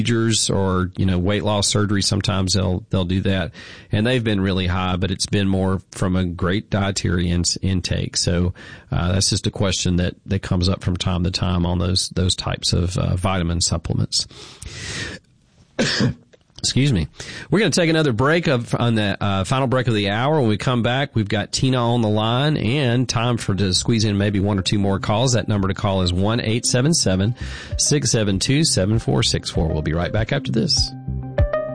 procedures or, weight loss surgery. Sometimes they'll do that. And they've been really high, but it's been more from a great dietary intake. So, that's just a question that comes up from time to time on those types of, vitamin supplements. Excuse me. We're going to take another break on the final break of the hour. When we come back, we've got Tina on the line and time to squeeze in maybe one or two more calls. That number to call is 1-877-672-7464. We'll be right back after this.